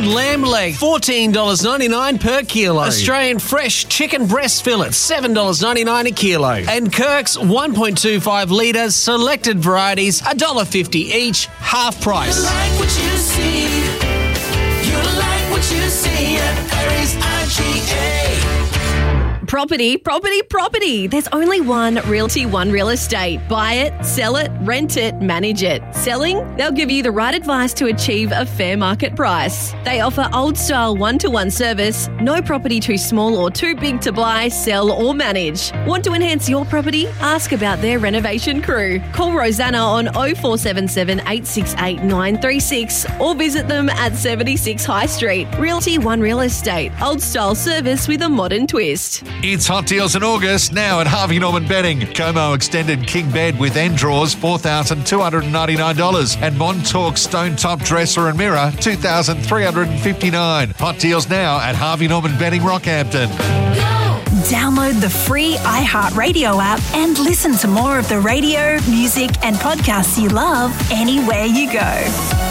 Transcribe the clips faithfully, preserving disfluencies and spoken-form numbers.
and lamb leg, fourteen dollars ninety-nine per kilo. Australian fresh chicken breast fillets, seven dollars ninety-nine a kilo. And Kirk's one point two five litres selected varieties, one dollar fifty each, half price. You like what you see. You like what you see at Harry's I G A. Property, property, property. There's only one Realty One Real Estate. Buy it, sell it, rent it, manage it. Selling? They'll give you the right advice to achieve a fair market price. They offer old-style one-to-one service, no property too small or too big to buy, sell or manage. Want to enhance your property? Ask about their renovation crew. Call Rosanna on oh four seven seven, eight six eight, nine three six or visit them at seventy-six High Street. Realty One Real Estate. Old-style service with a modern twist. It's hot deals in August now at Harvey Norman Bedding. Como Extended King Bed with end drawers, four thousand two hundred ninety-nine dollars. And Montauk Stone Top Dresser and Mirror, two thousand three hundred fifty-nine dollars. Hot deals now at Harvey Norman Bedding, Rockhampton. Download the free iHeartRadio app and listen to more of the radio, music and podcasts you love anywhere you go.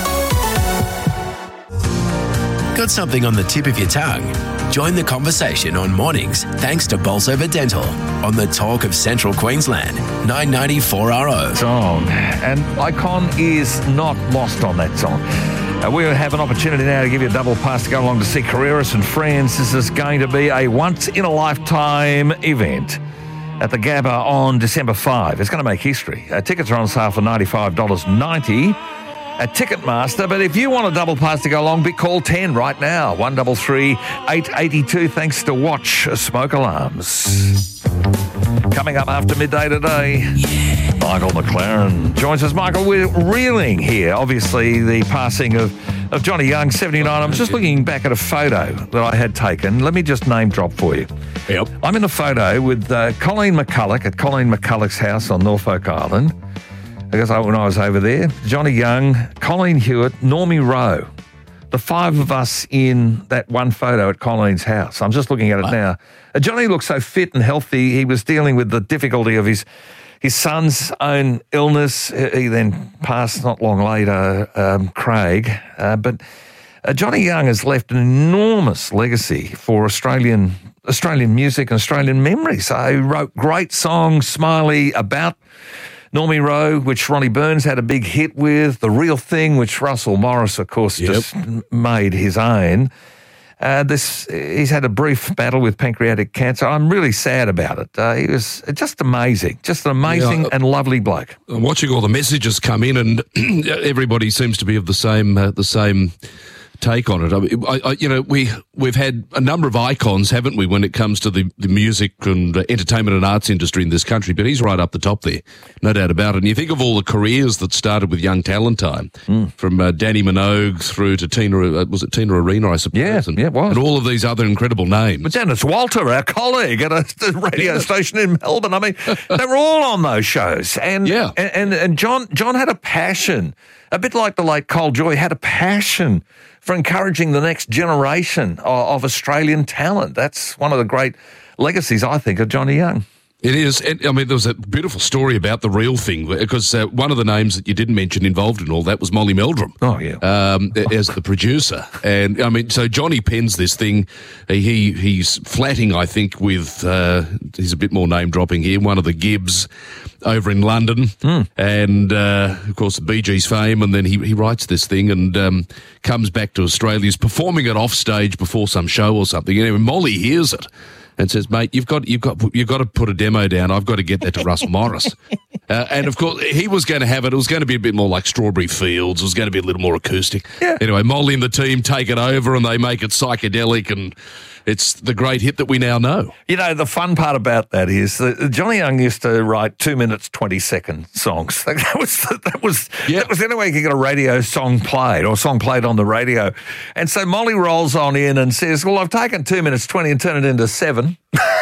Got something on the tip of your tongue? Join the conversation on mornings thanks to Bolsover Dental on the Talk of Central Queensland, nine ninety four R O. Song. And Icon is not lost on that song. Uh, we have an opportunity now to give you a double pass to go along to see Carreras and Friends. This is going to be a once-in-a-lifetime event at the Gabba on December fifth. It's going to make history. Uh, tickets are on sale for ninety-five dollars ninety at Ticketmaster, but if you want a double pass to go along, big call ten right now, one three three, eight eight two, thanks to Watch Smoke Alarms. Coming up after midday today, yeah. Michael McLaren joins us. Michael, we're reeling here, obviously, the passing of, of Johnny Young, seventy-nine. I'm just looking back at a photo that I had taken. Let me just name drop for you. Yep. I'm in a photo with uh, Colleen McCulloch at Colleen McCulloch's house on Norfolk Island. Because I, when I was over there, Johnny Young, Colleen Hewitt, Normie Rowe, the five of us in that one photo at Colleen's house. I'm just looking at it now. Uh, Johnny looked so fit and healthy. He was dealing with the difficulty of his his son's own illness. He then passed not long later, um, Craig. Uh, but uh, Johnny Young has left an enormous legacy for Australian Australian music and Australian memories. So he wrote great songs, Smiley, about Normie Rowe, which Ronnie Burns had a big hit with, The Real Thing, which Russell Morris, of course, yep. just made his own. Uh, this he's had a brief battle with pancreatic cancer. I'm really sad about it. Uh, he was just amazing, just an amazing yeah, and lovely bloke. I'm watching all the messages come in, and everybody seems to be of the same uh, the same take on it. I mean, I, I, you know, we we've had a number of icons, haven't we, when it comes to the, the music and uh, entertainment and arts industry in this country? But he's right up the top there, no doubt about it. And you think of all the careers that started with Young Talent Time, mm. from uh, Danny Minogue through to Tina, uh, was it Tina Arena, I suppose? Yeah, and, yeah, it was. And all of these other incredible names. But then it's Walter, our colleague at a radio yeah. station in Melbourne. I mean, they were all on those shows, and yeah, and and, and John John had a passion, a bit like the late Cole Joy, had a passion for encouraging the next generation of, of Australian talent. That's one of the great legacies, I think, of Johnny Young. It is. I mean, there was a beautiful story about The Real Thing, because uh, one of the names that you didn't mention involved in all that was Molly Meldrum. Oh, yeah. Um, as the producer. And, I mean, so Johnny pens this thing. He He's flatting, I think, with, uh, he's a bit more name-dropping here, one of the Gibbs over in London. Mm. And, uh, of course, the Bee Gees fame. And then he, he writes this thing and um, comes back to Australia. He's performing it off stage before some show or something. And Molly hears it and says, "Mate, you've got you've got you've got to put a demo down. I've got to get that to Russell Morris." Uh, and of course, he was going to have it. It was going to be a bit more like Strawberry Fields. It was going to be a little more acoustic. Yeah. Anyway, Molly and the team take it over and they make it psychedelic, and it's the great hit that we now know. You know, the fun part about that is that Johnny Young used to write two minutes twenty second songs. That was that was yeah. that was the only way you could get a radio song played or a song played on the radio. And so Molly rolls on in and says, "Well, I've taken two minutes twenty and turned it into seven."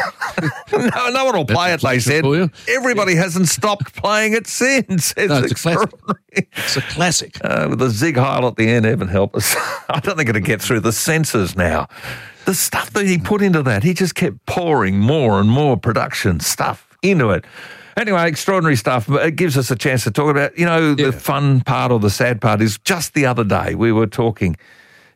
no, no one will play That's it, they said. Everybody yeah. hasn't stopped playing it since. It's, no, it's extraordinary. A it's a classic. Uh, with the Zig Heil at the end, heaven help us. I don't think it'll get through the censors now. The stuff that he put into that, he just kept pouring more and more production stuff into it. Anyway, extraordinary stuff. But it gives us a chance to talk about, you know, yeah. the fun part or the sad part is just the other day we were talking.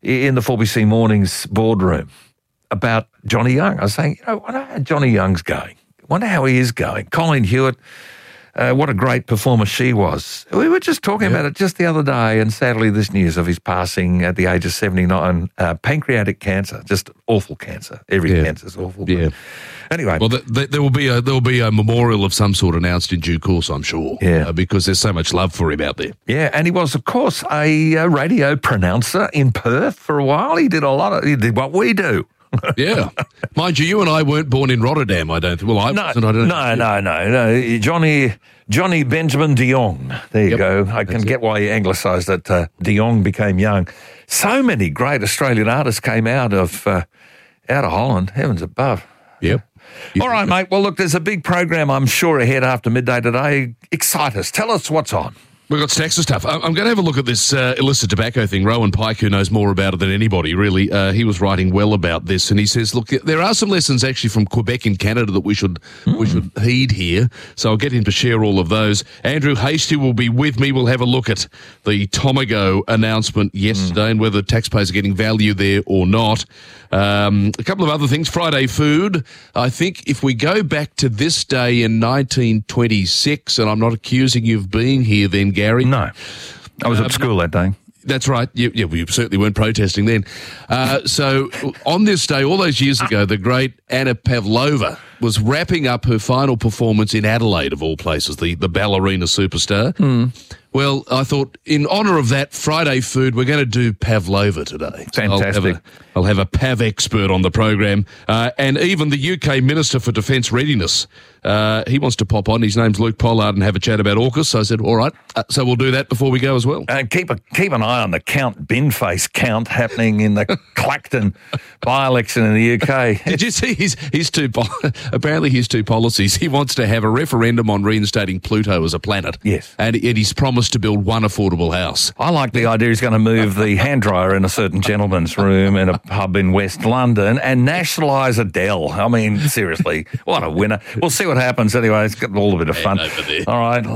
in the four B C Mornings boardroom about Johnny Young. I was saying, you know, I wonder how Johnny Young's going. I wonder how he is going. Colleen Hewitt, uh, what a great performer she was. We were just talking yeah. about it just the other day, and sadly this news of his passing at the age of seventy-nine, uh, pancreatic cancer, just awful cancer. Every yeah. cancer is awful. Yeah. Anyway, well, the, the, there will be a there will be a memorial of some sort announced in due course, I'm sure. Yeah, uh, because there's so much love for him out there. Yeah, and he was, of course, a uh, radio pronouncer in Perth for a while. He did a lot of he did what we do. Yeah, mind you, you and I weren't born in Rotterdam. I don't think. Well, I no, wasn't. I don't no, no, no, no. Johnny Johnny Benjamin De Jong. There you yep, go. I can get it. Why he anglicised it. Uh, De Jong became Young. So many great Australian artists came out of uh, out of Holland. Heavens above. Yep. All right, mate. Well, look, there's a big program, I'm sure, ahead after midday today. Excite us. Tell us what's on. We've got stacks of stuff. I'm going to have a look at this uh, illicit tobacco thing. Rowan Pike, who knows more about it than anybody, really, uh, he was writing well about this, and he says, look, there are some lessons actually from Quebec in Canada that we should mm. we should heed here, so I'll get him to share all of those. Andrew Hastie will be with me. We'll have a look at the Tomago announcement yesterday mm. and whether taxpayers are getting value there or not. Um, a couple of other things. Friday food. I think if we go back to this day in nineteen twenty-six, and I'm not accusing you of being here then, Gary. No. I was um, at school that day. That's right. Yeah, yeah, we certainly weren't protesting then. Uh, so on this day, all those years ago, the great Anna Pavlova was wrapping up her final performance in Adelaide, of all places, the, the ballerina superstar. Mm. Well, I thought, in honour of that Friday food, we're going to do Pavlova today. Fantastic. I'll have a, I'll have a Pav expert on the program. Uh, and even the U K Minister for Defence Readiness, uh, he wants to pop on. His name's Luke Pollard, and have a chat about AUKUS. So I said, all right, uh, so we'll do that before we go as well. And keep a, keep an eye on the count, bin face count happening in the Clacton by-election in the U K. Did you see his, his two, apparently his two policies? He wants to have a referendum on reinstating Pluto as a planet. Yes. And, and he's promised to build one affordable house. I like the idea he's going to move the hand dryer in a certain gentleman's room in a pub in West London and nationalise Adele. I mean, seriously, what a winner. We'll see what happens anyway. It's got all a bit of fun. All right.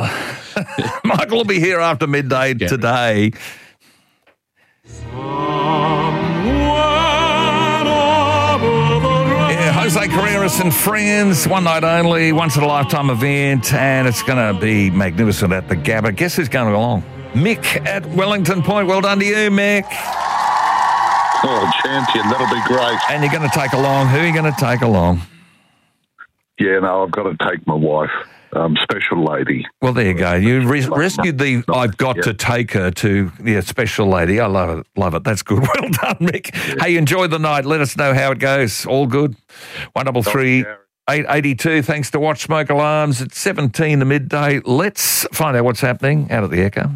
Michael will be here after midday yeah. today. Jose Carreras and Friends, one night only, once in a lifetime event, and it's going to be magnificent at the Gabba. Guess who's going along? Mick at Wellington Point. Well done to you, Mick. Oh, champion, that'll be great. And you're going to take along, who are you going to take along? Yeah, no, I've got to take my wife. Um, special lady. Well, there you go. You res- rescued the I've got yeah. to take her to yeah, special lady. I love it. Love it. That's good. Well done, Mick. Yeah. Hey, enjoy the night. Let us know how it goes. All good. One double three eight eighty two. Thanks to Watch Smoke Alarms. It's seventeen to midday. Let's find out what's happening out at the Echo.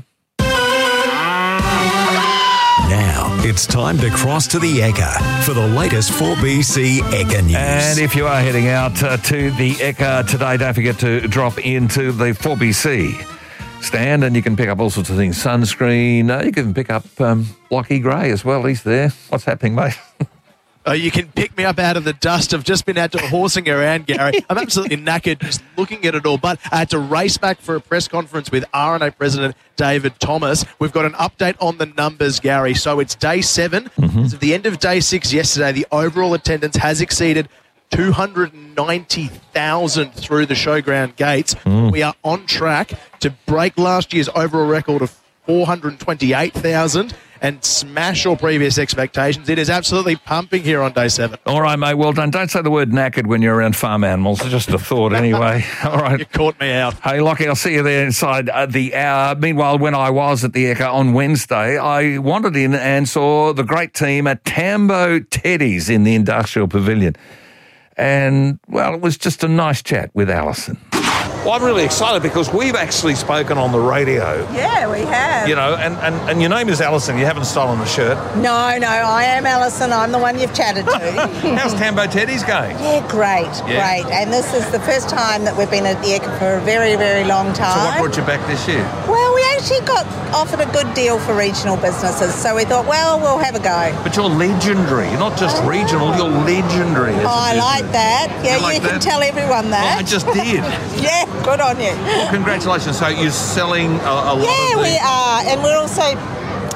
Now it's time to cross to the Ekka for the latest four B C Ekka news. And if you are heading out uh, to the Ekka today, don't forget to drop into the four B C stand, and you can pick up all sorts of things. Sunscreen. Uh, you can pick up um, Lockie Gray as well. He's there. What's happening, mate? Oh, you can pick me up out of the dust. I've just been out to horsing around, Gary. I'm absolutely knackered just looking at it all. But I had to race back for a press conference with R N A President David Thomas. We've got an update on the numbers, Gary. So it's day seven. Mm-hmm. So at the end of day six yesterday, the overall attendance has exceeded two hundred ninety thousand through the showground gates. Mm. We are on track to break last year's overall record of four hundred twenty-eight thousand and smash all previous expectations. It is absolutely pumping here on day seven. All right, mate, well done. Don't say the word knackered when you're around farm animals. It's just a thought anyway. All right. You caught me out. Hey, Lockie, I'll see you there inside uh, the hour. Meanwhile, when I was at the Ekka on Wednesday, I wandered in and saw the great team at Tambo Teddy's in the Industrial Pavilion. And, well, it was just a nice chat with Alison. Well, I'm really excited because we've actually spoken on the radio. Yeah, we have. You know, and, and, and your name is Alison. You haven't stolen the shirt. No, no, I am Alison. I'm the one you've chatted to. How's Tambo Teddy's going? Yeah, great, yeah. great. And this is the first time that we've been at the Ekka for a very, very long time. So what brought you back this year? Well, we actually got offered a good deal for regional businesses, so we thought, well, we'll have a go. But you're legendary. You're not just regional, you're legendary. Oh, I like that. Yeah, you, like you that? Can tell everyone that. Oh, I just did. Yeah, good on you. Well, congratulations. So you're selling a, a lot yeah, of these? Yeah, we are. And we're also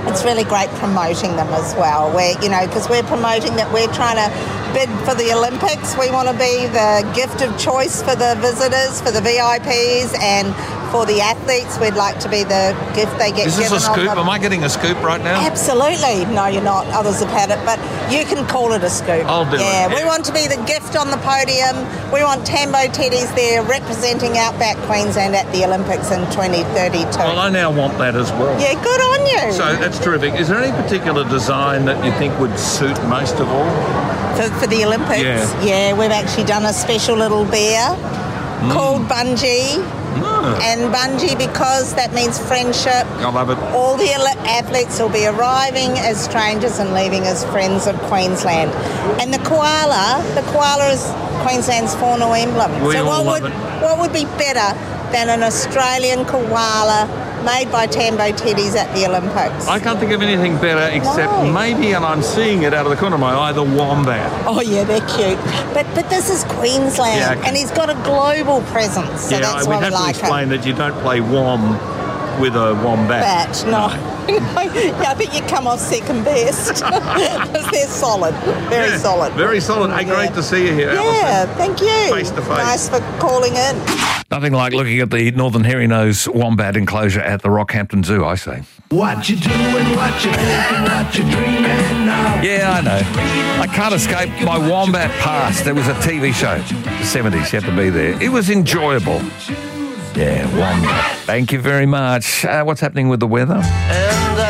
it's really great promoting them as well. We're, you know, because we're promoting that we're trying to bid for the Olympics. We want to be the gift of choice for the visitors, for the V I Ps, and for the athletes. We'd like to be the gift they get Is this given. a scoop? on the- Am I getting a scoop right now? Absolutely. No, you're not. Others have had it, but you can call it a scoop. I'll do it, yeah, we yeah. want to be the gift on the podium. We want Tambo Teddies there representing Outback Queensland at the Olympics in twenty thirty-two. Well, I now want that as well. Yeah, good on you. So that's terrific. Is there any particular design that you think would suit most of all? For, for the Olympics? Yeah. Yeah, we've actually done a special little bear called Bungee. Mm. And Bungee, because that means friendship. I love it. All the ele- athletes will be arriving as strangers and leaving as friends of Queensland. And the koala, the koala is Queensland's faunal emblem. We so all what love would it. what would be better than an Australian koala made by Tambo Teddies at the Olympics? I can't think of anything better except No. maybe, and I'm seeing it out of the corner of my eye, the wombat. Oh yeah, they're cute. But but this is Queensland, Yeah, okay. and he's got a global presence, so yeah, that's we why we have to like explain him. that you don't play wom with a wombat. Bat, no. Yeah, I think you come off second best because they're solid, very Yeah, solid. Very solid. Hey, great Yeah. to see you here, Yeah, Alison. thank you. Face to face. Nice for calling in. Nothing like looking at the Northern Hairy Nose wombat enclosure at the Rockhampton Zoo, I say. What you doing, what you thinking, what you dreaming of? Yeah, I know. I can't escape my wombat past. There was a T V show, the seventies, you had to be there. It was enjoyable. Yeah, wombat. Thank you very much. Uh, what's happening with the weather?